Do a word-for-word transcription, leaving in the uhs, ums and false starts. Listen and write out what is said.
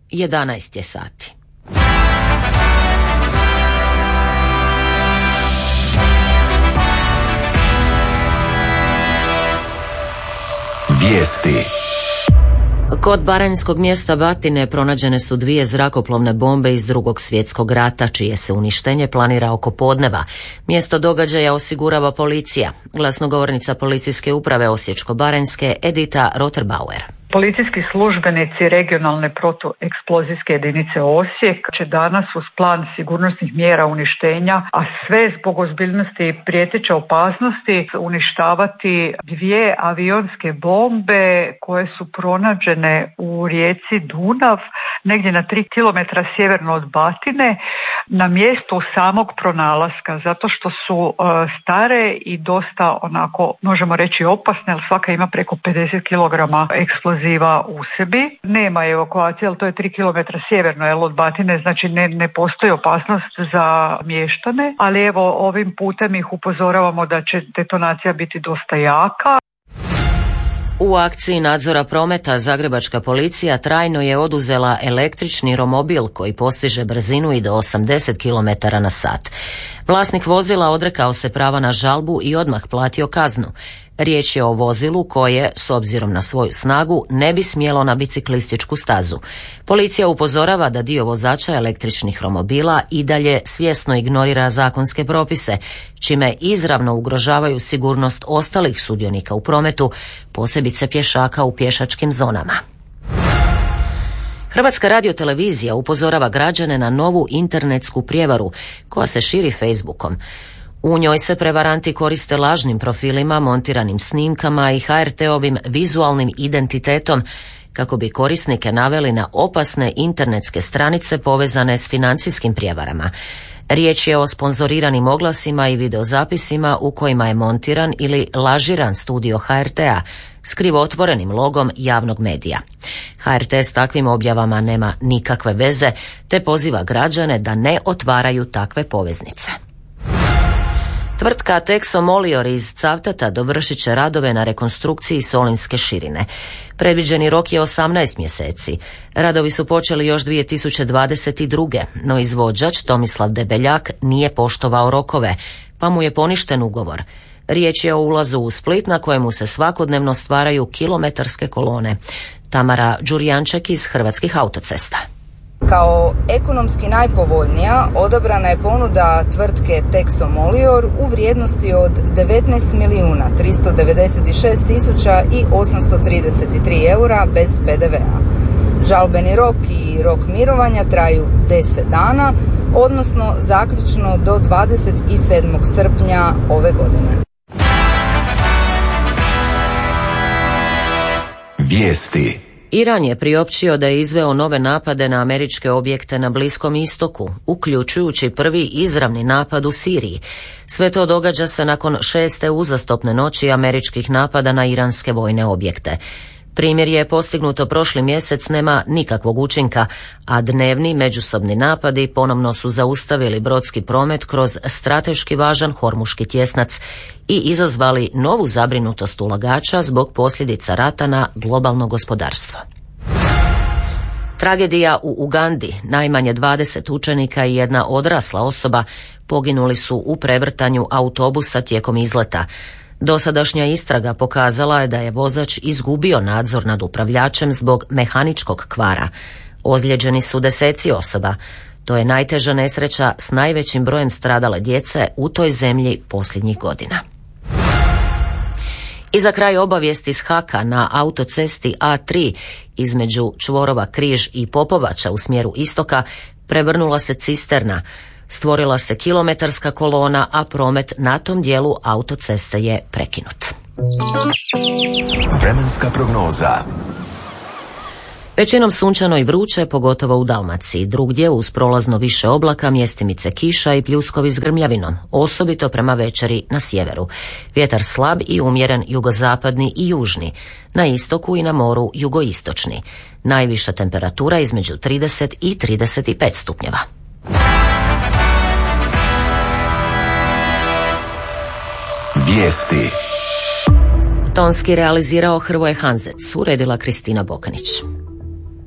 jedanaest je sati. Vijesti. Kod baranjskog mjesta Batine pronađene su dvije zrakoplovne bombe iz Drugog svjetskog rata, čije se uništenje planira oko podneva. Mjesto događaja osigurava policija. Glasnogovornica policijske uprave Osječko-baranjske Edita Roterbauer. Policijski službenici regionalne protueksplozijske jedinice Osijek će danas uz plan sigurnosnih mjera uništenja, a sve zbog ozbiljnosti prijeteće opasnosti, uništavati dvije avionske bombe koje su pronađene u rijeci Dunav, negdje na tri kilometra sjeverno od Batine, na mjestu samog pronalaska, zato što su uh, stare i dosta onako, možemo reći, opasne, ali svaka ima preko pedeset kilograma eksploziva u sebi. Nema evakuacije, ali to je tri kilometra sjeverno jel, od Batine, znači ne, ne postoji opasnost za mještane, ali evo ovim putem ih upozoravamo da će detonacija biti dosta jaka. U akciji nadzora prometa zagrebačka policija trajno je oduzela električni romobil koji postiže brzinu i do osamdeset kilometara na sat. Vlasnik vozila odrekao se prava na žalbu i odmah platio kaznu. Riječ je o vozilu koje, s obzirom na svoju snagu, ne bi smjelo na biciklističku stazu. Policija upozorava da dio vozača električnih romobila i dalje svjesno ignorira zakonske propise, čime izravno ugrožavaju sigurnost ostalih sudionika u prometu, posebice pješaka u pješačkim zonama. Hrvatska radiotelevizija upozorava građane na novu internetsku prijevaru koja se širi Facebookom. U njoj se prevaranti koriste lažnim profilima, montiranim snimkama i ha er te-ovim vizualnim identitetom kako bi korisnike naveli na opasne internetske stranice povezane s financijskim prijevarama. Riječ je o sponzoriranim oglasima i videozapisima u kojima je montiran ili lažiran studio ha er te-a s krivotvorenim logom javnog medija. ha er te s takvim objavama nema nikakve veze, te poziva građane da ne otvaraju takve poveznice. Tvrtka Texo Molior iz Cavtata dovršit će radove na rekonstrukciji Solinske širine. Predviđeni rok je osamnaest mjeseci. Radovi su počeli još dvije tisuće dvadeset druge. no izvođač Tomislav Debeljak nije poštovao rokove, pa mu je poništen ugovor. Riječ je o ulazu u Split na kojemu se svakodnevno stvaraju kilometarske kolone. Tamara Đurjanček iz Hrvatskih autocesta. Kao ekonomski najpovoljnija odabrana je ponuda tvrtke Texo Molior u vrijednosti od devetnaest milijuna tristo devedeset šest tisuća osamsto trideset tri eura bez pe de vea. Žalbeni rok i rok mirovanja traju deset dana, odnosno zaključno do dvadeset sedmog srpnja ove godine. Vijesti. Iran je priopćio da je izveo nove napade na američke objekte na Bliskom istoku, uključujući prvi izravni napad u Siriji. Sve to događa se nakon šeste uzastopne noći američkih napada na iranske vojne objekte. Primjer je postignuto prošli mjesec nema nikakvog učinka, a dnevni međusobni napadi ponovno su zaustavili brodski promet kroz strateški važan hormuški tjesnac i izazvali novu zabrinutost ulagača zbog posljedica rata na globalno gospodarstvo. Tragedija u Ugandi, najmanje dvadeset učenika i jedna odrasla osoba poginuli su u prevrtanju autobusa tijekom izleta. Dosadašnja istraga pokazala je da je vozač izgubio nadzor nad upravljačem zbog mehaničkog kvara. Ozlijeđeni su deseci osoba. To je najteža nesreća s najvećim brojem stradale djece u toj zemlji posljednjih godina. I za kraj obavijesti s Haka na autocesti A tri između čvorova Križ i Popovača u smjeru istoka prevrnula se cisterna. Stvorila se kilometarska kolona, a promet na tom dijelu autoceste je prekinut. Vremenska prognoza. Većinom sunčano i vruće, pogotovo u Dalmaciji. Drugdje uz prolazno više oblaka, mjestimice kiša i pljuskovi s grmljavinom, osobito prema večeri na sjeveru. Vjetar slab i umjeren jugozapadni i južni. Na istoku i na moru jugoistočni. Najviša temperatura između trideset i trideset pet stupnjeva. Vijesti. Tonski realizirao Hrvoje Hanzec, uredila Kristina Bokanić.